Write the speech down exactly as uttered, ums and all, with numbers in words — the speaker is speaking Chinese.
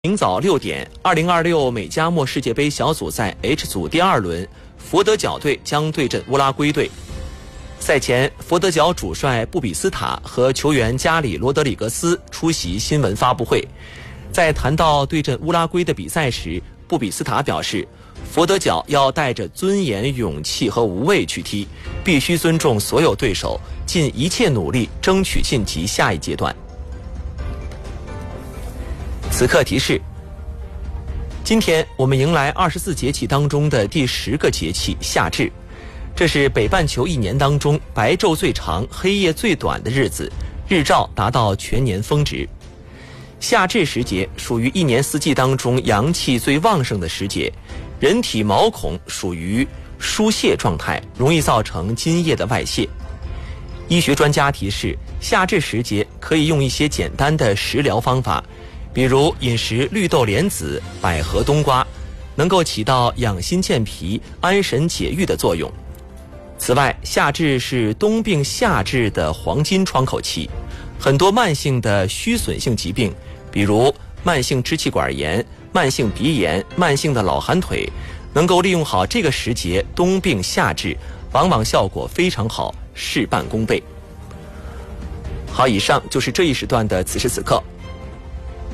明早六点，二零二六美加墨世界杯小组赛 H 组第二轮，佛得角队将对阵乌拉圭队。赛前，佛得角主帅布比斯塔和球员加里罗德里格斯出席新闻发布会。在谈到对阵乌拉圭的比赛时，布比斯塔表示，佛得角要带着尊严、勇气和无畏去踢，必须尊重所有对手，尽一切努力争取晋级下一阶段。此刻提示：今天我们迎来二十四节气当中的第十个节气夏至，这是北半球一年当中白昼最长、黑夜最短的日子，日照达到全年峰值。夏至时节属于一年四季当中阳气最旺盛的时节，人体毛孔属于疏泄状态，容易造成津液的外泄。医学专家提示，夏至时节可以用一些简单的食疗方法，比如饮食绿豆莲子、百合冬瓜，能够起到养心健脾、安神解郁的作用。此外，夏至是冬病夏治的黄金窗口期，很多慢性的虚损性疾病，比如慢性支气管炎、慢性鼻炎、慢性的老寒腿，能够利用好这个时节冬病夏治，往往效果非常好，事半功倍。好，以上就是这一时段的此时此刻。